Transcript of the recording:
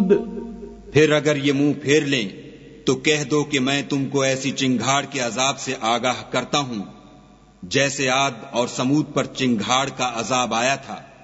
फिर अगर ये मुंह फेर लें तो कह दो कि मैं तुमको ऐसी चिंगाड़ के अजाब से आगाह करता हूं जैसे आद और समूद पर चिंगाड़ का अजाब आया था।